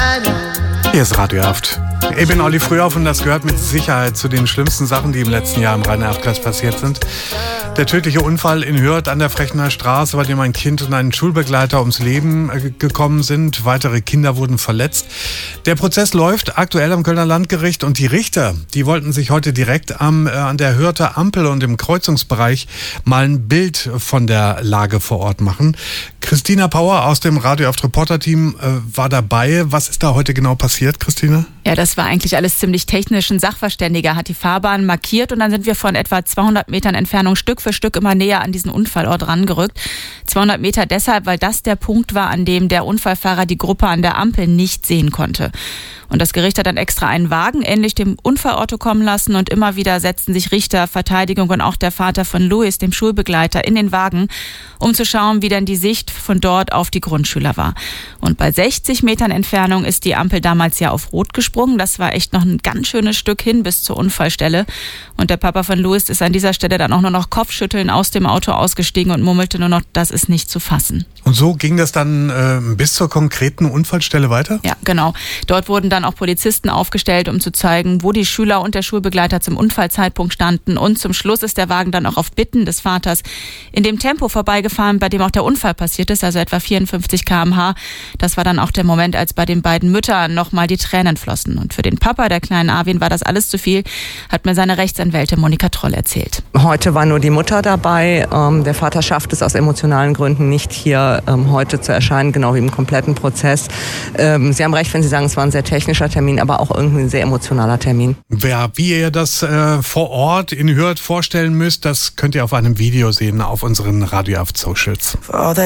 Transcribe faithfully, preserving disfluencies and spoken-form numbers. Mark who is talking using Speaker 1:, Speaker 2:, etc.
Speaker 1: Hier ist Radio Haft. Ich bin Olli Frühauf und das gehört mit Sicherheit zu den schlimmsten Sachen, die im letzten Jahr im Rhein-Erft-Kreis passiert sind. Der tödliche Unfall in Hürth an der Frechner Straße, bei dem ein Kind und ein Schulbegleiter ums Leben gekommen sind. Weitere Kinder wurden verletzt. Der Prozess läuft aktuell am Kölner Landgericht und die Richter, die wollten sich heute direkt am, äh, an der Hürther Ampel und im Kreuzungsbereich mal ein Bild von der Lage vor Ort machen. Christina Pauer aus dem Radio Haft Reporter-Team äh, war dabei. Was ist da heute genau passiert, Christina?
Speaker 2: Ja, das war eigentlich alles ziemlich technisch. Ein Sachverständiger hat die Fahrbahn markiert und dann sind wir von etwa zweihundert Metern Entfernung Stück für Stück immer näher an diesen Unfallort rangerückt. zweihundert Meter deshalb, weil das der Punkt war, an dem der Unfallfahrer die Gruppe an der Ampel nicht sehen konnte. Und das Gericht hat dann extra einen Wagen ähnlich dem Unfallort kommen lassen und immer wieder setzten sich Richter, Verteidigung und auch der Vater von Louis, dem Schulbegleiter, in den Wagen, um zu schauen, wie denn die Sicht von dort auf die Grundschüler war. Und bei sechzig Metern Entfernung ist die Ampel damals ja auf Rot gesprungen. Das war echt noch ein ganz schönes Stück hin bis zur Unfallstelle. Und der Papa von Louis ist an dieser Stelle dann auch nur noch Kopfschütteln aus dem Auto ausgestiegen und murmelte nur noch, das ist nicht zu fassen.
Speaker 1: Und so ging das dann äh, bis zur konkreten Unfallstelle weiter?
Speaker 2: Ja, genau. Dort wurden dann auch Polizisten aufgestellt, um zu zeigen, wo die Schüler und der Schulbegleiter zum Unfallzeitpunkt standen. Und zum Schluss ist der Wagen dann auch auf Bitten des Vaters in dem Tempo vorbeigefahren, bei dem auch der Unfall passiert ist, also etwa vierundfünfzig Kilometer pro Stunde. Das war dann auch der Moment, als bei den beiden Müttern nochmal die Tränen flossen. Und für den Papa der kleinen Arvin war das alles zu viel, hat mir seine Rechtsanwältin Monika Troll erzählt.
Speaker 3: Heute war nur die Mutter dabei. Ähm, der Vater schafft es aus emotionalen Gründen nicht, hier ähm, heute zu erscheinen, genau wie im kompletten Prozess. Ähm, Sie haben recht, wenn Sie sagen, es war ein sehr technischer Termin, aber auch irgendwie ein sehr emotionaler Termin.
Speaker 1: Ja, wie ihr das äh, vor Ort in Hürth vorstellen müsst, das könnt ihr auf einem Video sehen auf unseren Radio Haft Socials.